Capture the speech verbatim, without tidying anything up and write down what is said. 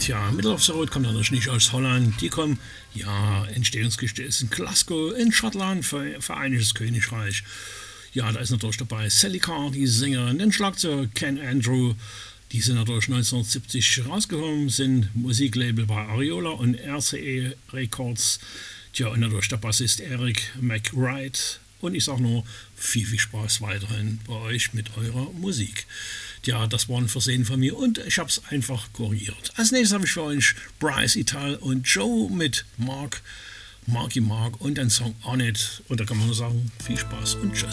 Tja, Middle of the Road kommt natürlich nicht aus Holland. Die kommen, ja, Entstehungsgeschichte ist in Glasgow, in Schottland, Ver Vereinigtes Königreich. Ja, da ist natürlich dabei Sally Carr, die Sängerin, den Schlagzeuger Ken Andrew. Die sind natürlich neunzehnhundertsiebzig rausgekommen, sind Musiklabel bei Ariola und R C E Records. Tja, und natürlich der Bassist Eric McWright. Und ich sage nur, viel, viel Spaß weiterhin bei euch mit eurer Musik. Ja, das war ein Versehen von mir und ich habe es einfach korrigiert. Als nächstes habe ich für euch Bryce Ital und Joe mit Mark, Marky Mark und den Song On It. Und da kann man nur sagen, viel Spaß und tschüss.